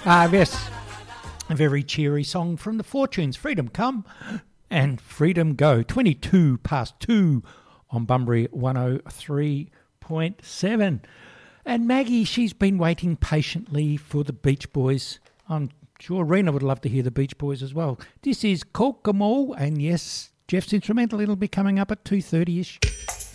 Yes, a very cheery song from the Fortunes. Freedom come and freedom go. 22 past 2 on Bunbury 103.7. And Maggie, she's been waiting patiently for the Beach Boys. I'm sure Rena would love to hear the Beach Boys as well. This is Kokomo, and yes, Jeff's instrumental. It'll be coming up at 2:30ish.